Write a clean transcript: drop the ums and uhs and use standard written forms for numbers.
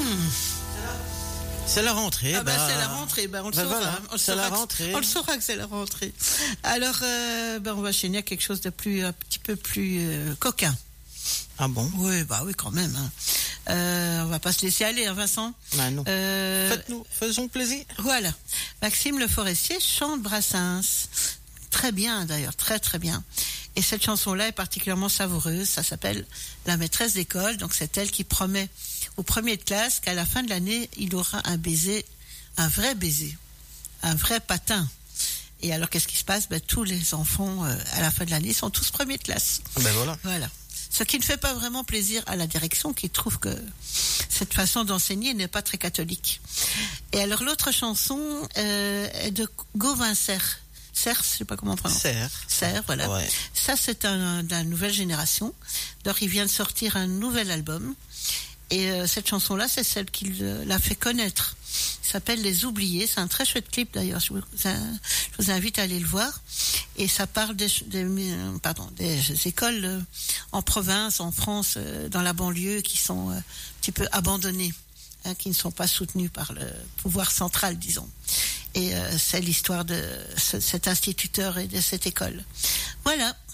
C'est la rentrée. C'est la rentrée. On le saura. Voilà, c'est la rentrée. On le saura que c'est la rentrée. Alors, on va enchaîner à quelque chose de un petit peu plus coquin. Ah bon? Oui, quand même. On va pas se laisser aller, hein, Vincent. Ah non. Faisons plaisir. Voilà. Maxime Le Forestier chante Brassens. Très bien, d'ailleurs, très très bien. Et cette chanson-là est particulièrement savoureuse. Ça s'appelle La maîtresse d'école. Donc c'est elle qui promet au premier de classe qu'à la fin de l'année, il aura un vrai baiser, un vrai patin. Et alors qu'est-ce qui se passe? Tous les enfants à la fin de l'année sont tous premiers de classe. Voilà. Ce qui ne fait pas vraiment plaisir à la direction qui trouve que cette façon d'enseigner n'est pas très catholique. Et alors l'autre chanson est de Gauvin Serre. Serre, je sais pas comment on prononce. Serre, voilà. Ouais. Ça, c'est de la nouvelle génération. Donc, il vient de sortir un nouvel album. Et cette chanson-là, c'est celle qui l'a fait connaître. Ça s'appelle Les Oubliés. C'est un très chouette clip, d'ailleurs. Je vous invite à aller le voir. Et ça parle des écoles en province, en France, dans la banlieue, qui sont un petit peu abandonnées, qui ne sont pas soutenues par le pouvoir central, disons. Et c'est l'histoire de cet instituteur et de cette école. Voilà.